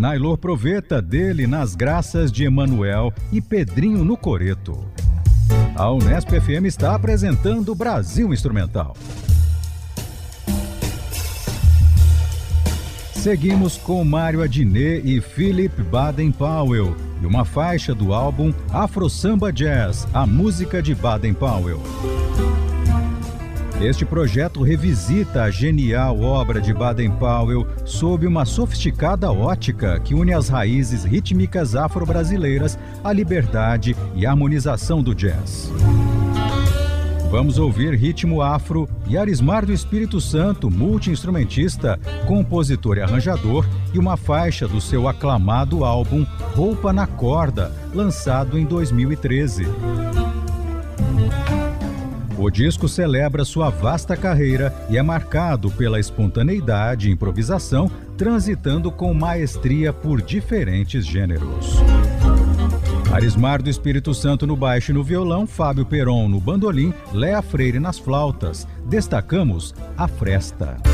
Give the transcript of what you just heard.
Nailor Proveta, dele Nas Graças de Emanuel e Pedrinho no Coreto. A Unesp FM está apresentando Brasil Instrumental. Seguimos com Mário Adnet e Philip Baden-Powell e uma faixa do álbum Afro Samba Jazz, a música de Baden-Powell. Este projeto revisita a genial obra de Baden-Powell sob uma sofisticada ótica que une as raízes rítmicas afro-brasileiras à liberdade e harmonização do jazz. Vamos ouvir ritmo afro e Arismar do Espírito Santo, multi-instrumentista, compositor e arranjador, e uma faixa do seu aclamado álbum Roupa na Corda, lançado em 2013. O disco celebra sua vasta carreira e é marcado pela espontaneidade e improvisação, transitando com maestria por diferentes gêneros. Arismar do Espírito Santo no baixo e no violão, Fábio Peron no bandolim, Léa Freire nas flautas. Destacamos A Fresta.